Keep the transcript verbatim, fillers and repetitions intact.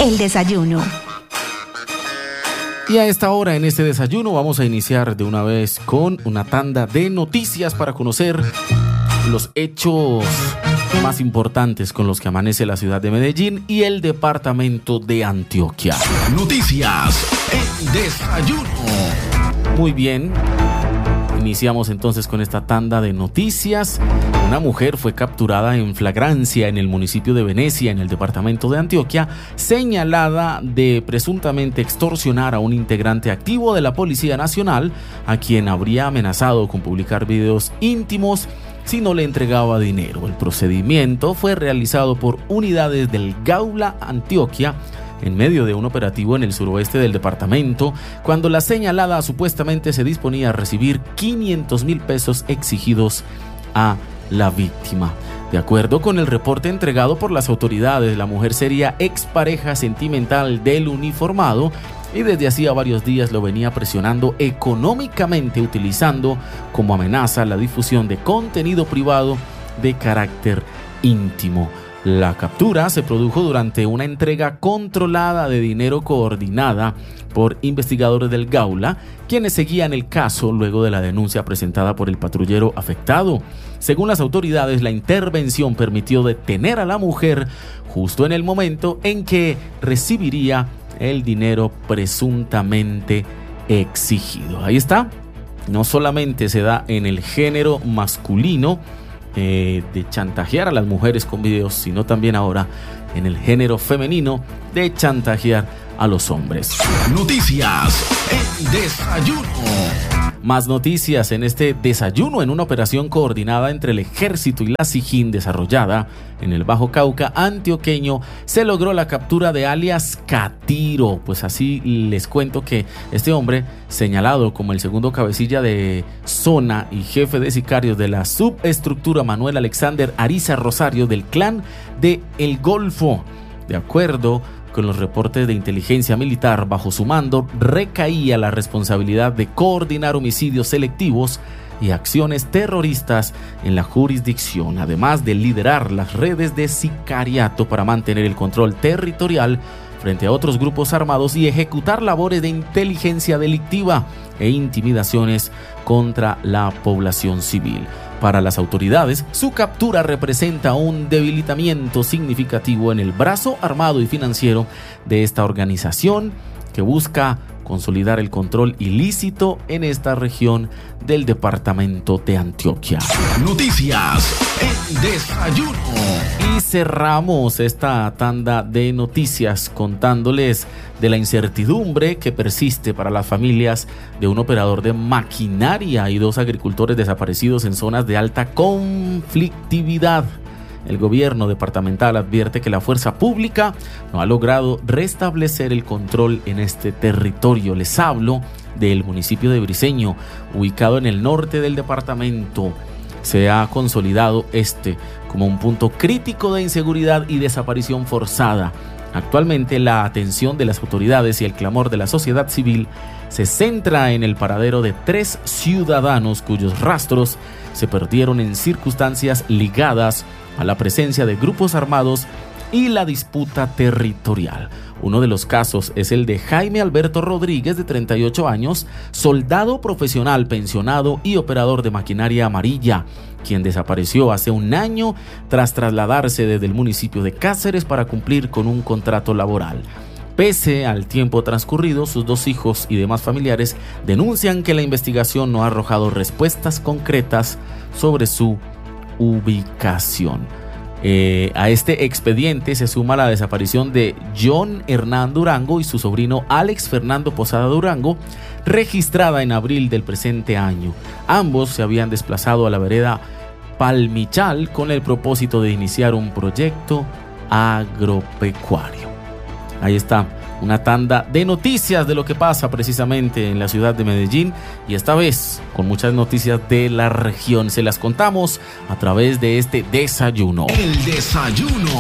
El desayuno. Y a esta hora en este desayuno vamos a iniciar de una vez con una tanda de noticias para conocer los hechos más importantes con los que amanece la ciudad de Medellín y el departamento de Antioquia. Noticias en desayuno. Muy bien. Iniciamos entonces con esta tanda de noticias. Una mujer fue capturada en flagrancia en el municipio de Venecia, en el departamento de Antioquia, señalada de presuntamente extorsionar a un integrante activo de la Policía Nacional, a quien habría amenazado con publicar videos íntimos si no le entregaba dinero. El procedimiento fue realizado por unidades del Gaula Antioquia, en medio de un operativo en el suroeste del departamento, cuando la señalada supuestamente se disponía a recibir quinientos mil pesos exigidos a la víctima. De acuerdo con el reporte entregado por las autoridades, la mujer sería expareja sentimental del uniformado y desde hacía varios días lo venía presionando económicamente, utilizando como amenaza la difusión de contenido privado de carácter íntimo. La captura se produjo durante una entrega controlada de dinero coordinada por investigadores del Gaula, quienes seguían el caso luego de la denuncia presentada por el patrullero afectado. Según las autoridades, la intervención permitió detener a la mujer justo en el momento en que recibiría el dinero presuntamente exigido. Ahí está. No solamente se da en el género masculino, Eh, de chantajear a las mujeres con videos, sino también ahora en el género femenino de chantajear a los hombres. Noticias en desayuno. Más noticias en este desayuno. En una operación coordinada entre el Ejército y la SIJIN desarrollada en el Bajo Cauca antioqueño, se logró la captura de alias Catiro. Pues así les cuento que este hombre, señalado como el segundo cabecilla de zona y jefe de sicarios de la subestructura Manuel Alexander Ariza Rosario del clan de El Golfo, de acuerdo con los reportes de inteligencia militar, bajo su mando recaía la responsabilidad de coordinar homicidios selectivos y acciones terroristas en la jurisdicción, además de liderar las redes de sicariato para mantener el control territorial frente a otros grupos armados y ejecutar labores de inteligencia delictiva e intimidaciones contra la población civil. Para las autoridades, su captura representa un debilitamiento significativo en el brazo armado y financiero de esta organización que busca consolidar el control ilícito en esta región del departamento de Antioquia. Noticias en desayuno. Y cerramos esta tanda de noticias contándoles de la incertidumbre que persiste para las familias de un operador de maquinaria y dos agricultores desaparecidos en zonas de alta conflictividad. El gobierno departamental advierte que la fuerza pública no ha logrado restablecer el control en este territorio. Les hablo del municipio de Briceño, ubicado en el norte del departamento. Se ha consolidado este como un punto crítico de inseguridad y desaparición forzada. Actualmente la atención de las autoridades y el clamor de la sociedad civil se centra en el paradero de tres ciudadanos cuyos rastros se perdieron en circunstancias ligadas a la presencia de grupos armados y la disputa territorial. Uno de los casos es el de Jaime Alberto Rodríguez, de treinta y ocho años, soldado profesional pensionado y operador de maquinaria amarilla, quien desapareció hace un año tras trasladarse desde el municipio de Cáceres para cumplir con un contrato laboral. Pese al tiempo transcurrido, sus dos hijos y demás familiares denuncian que la investigación no ha arrojado respuestas concretas sobre su ubicación. Eh, a este expediente se suma la desaparición de John Hernán Durango y su sobrino Alex Fernando Posada Durango, registrada en abril del presente año. Ambos se habían desplazado a la vereda Palmichal con el propósito de iniciar un proyecto agropecuario. Ahí está, una tanda de noticias de lo que pasa precisamente en la ciudad de Medellín, y esta vez con muchas noticias de la región. Se las contamos a través de este desayuno. El desayuno.